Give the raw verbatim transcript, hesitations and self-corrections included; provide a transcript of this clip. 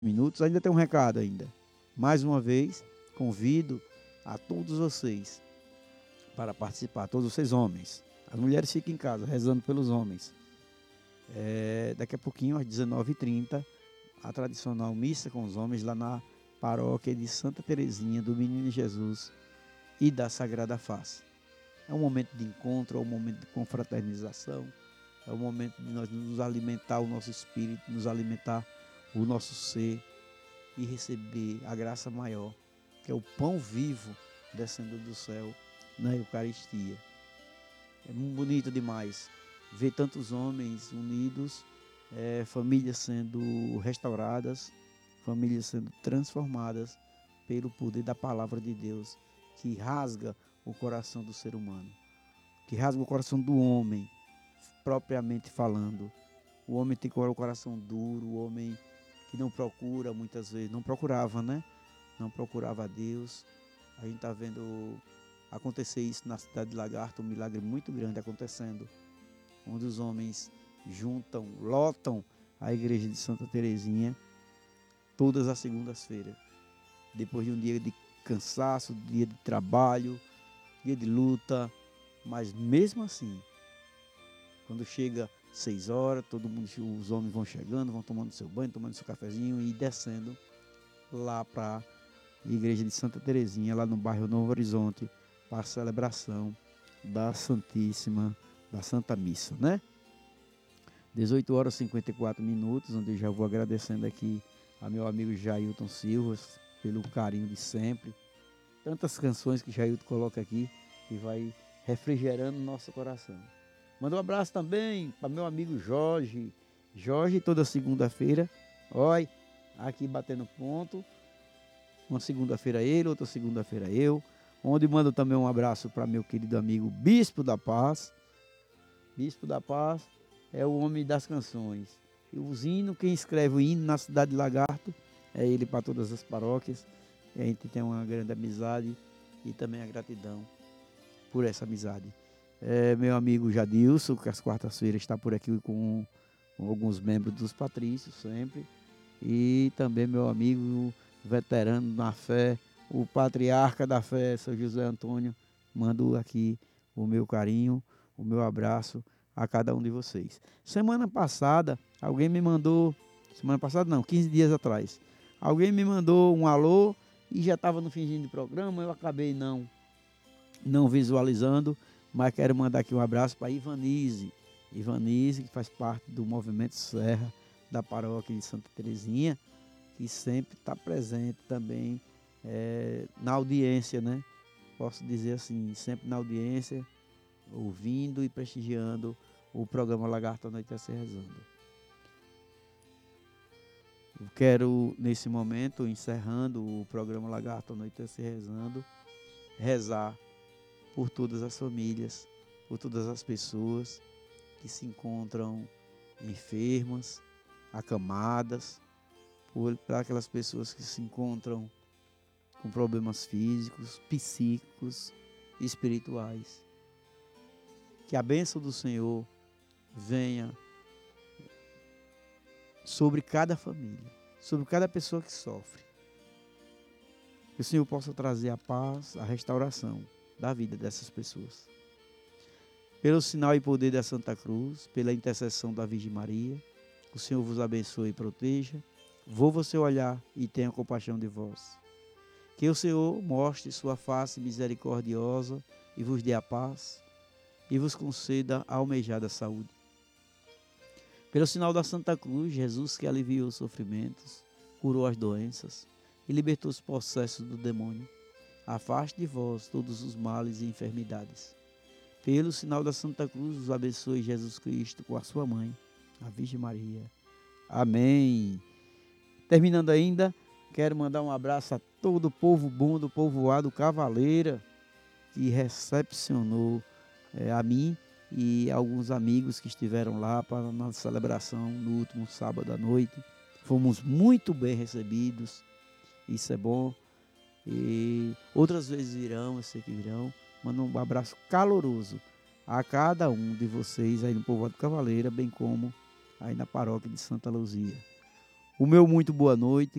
Minutos, ainda tem um recado ainda. Mais uma vez, convido a todos vocês para participar, todos vocês homens. As mulheres ficam em casa rezando pelos homens. É, daqui a pouquinho, às dezenove e trinta, a tradicional missa com os homens lá na paróquia de Santa Teresinha do Menino Jesus e da Sagrada Face. É um momento de encontro, é um momento de confraternização, é um momento de nós nos alimentar o nosso espírito, nos alimentar o nosso ser e receber a graça maior, que é o pão vivo descendo do céu na Eucaristia. É muito bonito demais ver tantos homens unidos, é, famílias sendo restauradas, famílias sendo transformadas pelo poder da palavra de Deus, que rasga o coração do ser humano, que rasga o coração do homem, propriamente falando. O homem tem o coração duro, o homem que não procura muitas vezes, não procurava, né? Não procurava a Deus. A gente está vendo acontecer isso na cidade de Lagarto, um milagre muito grande acontecendo, onde os homens juntam, lotam a igreja de Santa Teresinha todas as segundas-feiras, depois de um dia de cansaço, dia de trabalho, dia de luta, mas mesmo assim, quando chega seis horas, todo mundo, os homens vão chegando, vão tomando seu banho, tomando seu cafezinho e descendo lá para a igreja de Santa Teresinha, lá no bairro Novo Horizonte, para a celebração da Santíssima, da Santa Missa, né? dezoito horas e cinquenta e quatro minutos, onde eu já vou agradecendo aqui a meu amigo Jailton Silva pelo carinho de sempre. Tantas canções que Jailton coloca aqui que vai refrigerando nosso coração. Manda um abraço também para meu amigo Jorge. Jorge, toda segunda-feira, olha, aqui batendo ponto. Uma segunda-feira ele, outra segunda-feira eu. Onde mando também um abraço para meu querido amigo Bispo da Paz. Bispo da Paz é o homem das canções. E os hinos, quem escreve o hino na cidade de Lagarto, é ele para todas as paróquias. E a gente tem uma grande amizade e também a gratidão por essa amizade. É, meu amigo Jadilson, que às quartas-feiras está por aqui com, com alguns membros dos patrícios sempre. E também meu amigo veterano na fé, o patriarca da fé, São José Antônio. Mando aqui o meu carinho, o meu abraço a cada um de vocês. Semana passada, alguém me mandou, semana passada não, quinze dias atrás, alguém me mandou um alô e já estava no finzinho do programa, eu acabei não, não visualizando, mas quero mandar aqui um abraço para Ivanise, Ivanise, que faz parte do Movimento Serra, da paróquia de Santa Teresinha, que sempre está presente também é, na audiência, né? Posso dizer assim, sempre na audiência, ouvindo e prestigiando o programa Lagarto Anoitecer Rezando. Eu quero, nesse momento, encerrando o programa Lagarto Anoitecer Rezando, rezar por todas as famílias, por todas as pessoas que se encontram enfermas, acamadas, por, por aquelas pessoas que se encontram com problemas físicos, psíquicos, espirituais. Que a bênção do Senhor venha sobre cada família, sobre cada pessoa que sofre. Que o Senhor possa trazer a paz, a restauração da vida dessas pessoas. Pelo sinal e poder da Santa Cruz, pela intercessão da Virgem Maria, o Senhor vos abençoe e proteja. Volva seu olhar e tenha compaixão de vós. Que o Senhor mostre sua face misericordiosa e vos dê a paz e vos conceda a almejada saúde. Pelo sinal da Santa Cruz, Jesus, que aliviou os sofrimentos, curou as doenças e libertou os possessos do demônio, afaste de vós todos os males e enfermidades. Pelo sinal da Santa Cruz, os abençoe Jesus Cristo com a sua mãe, a Virgem Maria. Amém. Terminando ainda, quero mandar um abraço a todo o povo bom do povoado Cavaleira, que recepcionou é, a mim e alguns amigos que estiveram lá para a nossa celebração no último sábado à noite. Fomos muito bem recebidos, isso é bom. E outras vezes virão, eu sei que virão. Mando um abraço caloroso a cada um de vocês aí no povoado Cavaleira, bem como aí na paróquia de Santa Luzia. O meu muito boa noite.